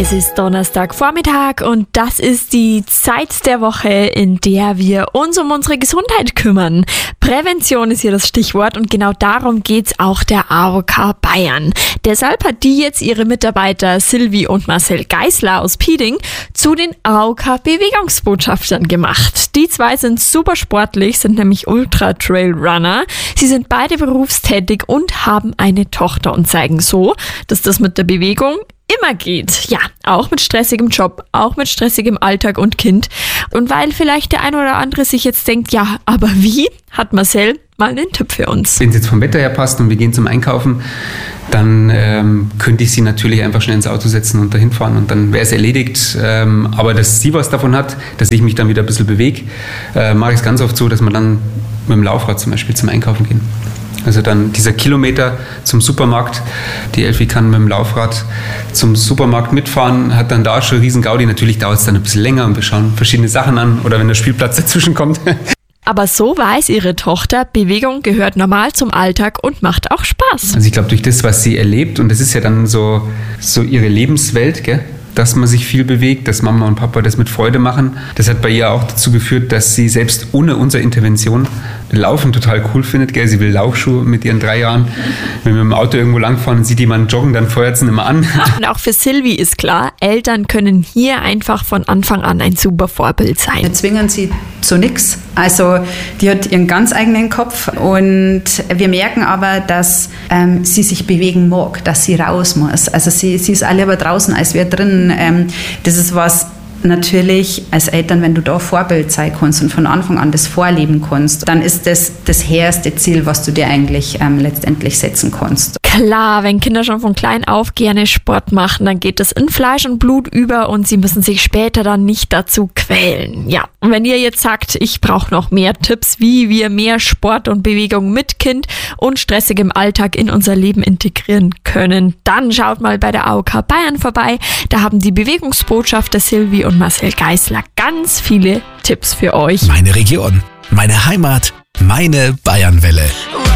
Es ist Donnerstagvormittag und das ist die Zeit der Woche, in der wir uns um unsere Gesundheit kümmern. Prävention ist hier das Stichwort und genau darum geht's auch der AOK Bayern. Deshalb hat die jetzt ihre Mitarbeiter Silvi und Marcel Geisler aus Pieding zu den AOK Bewegungsbotschaftern gemacht. Die zwei sind super sportlich, sind nämlich Ultra-Trail-Runner. Sie sind beide berufstätig und haben eine Tochter und zeigen so, dass das mit der Bewegung immer geht. Ja, auch mit stressigem Job, auch mit stressigem Alltag und Kind. Und weil vielleicht der ein oder andere sich jetzt denkt, ja, aber wie, hat Marcel mal einen Tipp für uns. Wenn es jetzt vom Wetter her passt und wir gehen zum Einkaufen, dann könnte ich sie natürlich einfach schnell ins Auto setzen und dahin fahren und dann wäre es erledigt. Aber dass sie was davon hat, dass ich mich dann wieder ein bisschen bewege, mache ich es ganz oft so, dass wir dann mit dem Laufrad zum Beispiel zum Einkaufen gehen. Also dann dieser Kilometer zum Supermarkt. Die Elfi kann mit dem Laufrad zum Supermarkt mitfahren, hat dann da schon einen riesen Gaudi. Natürlich dauert es dann ein bisschen länger und wir schauen verschiedene Sachen an oder wenn der Spielplatz dazwischen kommt. Aber so weiß ihre Tochter, Bewegung gehört normal zum Alltag und macht auch Spaß. Also ich glaube, durch das, was sie erlebt, und das ist ja dann so ihre Lebenswelt, gell? Dass man sich viel bewegt, dass Mama und Papa das mit Freude machen. Das hat bei ihr auch dazu geführt, dass sie selbst ohne unsere Intervention Laufen total cool findet. Gell? Sie will Laufschuhe mit ihren 3 Jahren. Wenn wir mit dem Auto irgendwo langfahren und sieht jemand joggen, dann feuert sie ihn immer an. Und auch für Silvi ist klar, Eltern können hier einfach von Anfang an ein super Vorbild sein. Wir zwingen sie zu nichts. Also die hat ihren ganz eigenen Kopf und wir merken aber, dass sie sich bewegen mag, dass sie raus muss. Also sie ist auch lieber draußen als wir drin. Das ist was natürlich als Eltern, wenn du da Vorbild sein kannst und von Anfang an das vorleben kannst, dann ist das das hehrstes Ziel, was du dir eigentlich letztendlich setzen kannst. Klar, wenn Kinder schon von klein auf gerne Sport machen, dann geht es in Fleisch und Blut über und sie müssen sich später dann nicht dazu quälen. Ja, und wenn ihr jetzt sagt, ich brauche noch mehr Tipps, wie wir mehr Sport und Bewegung mit Kind und stressigem Alltag in unser Leben integrieren können, dann schaut mal bei der AOK Bayern vorbei. Da haben die Bewegungsbotschafter Silvi und Marcel Geisler ganz viele Tipps für euch. Meine Region, meine Heimat, meine Bayernwelle.